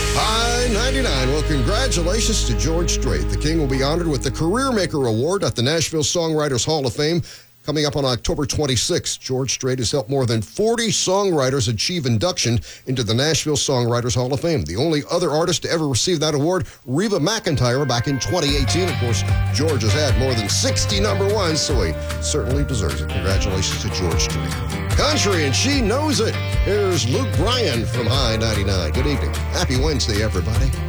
High 99. Well, congratulations to George Strait. The King will be honored with the Career Maker Award at the Nashville Songwriters Hall of Fame coming up on October 26th. George Strait has helped more than 40 songwriters achieve induction into the Nashville Songwriters Hall of Fame. The only other artist to ever receive that award, Reba McEntire, back in 2018. Of course, George has had more than 60 number ones, so he certainly deserves it. Congratulations to George Strait. Country, and she knows it. Here's Luke Bryan from High 99. Good evening. Happy Wednesday, everybody.